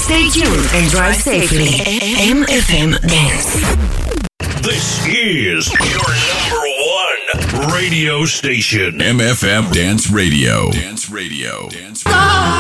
Stay tuned and drive safely. MFM Dance. This is your number one radio station. MFM Dance Radio. Dance Radio. Dance Radio.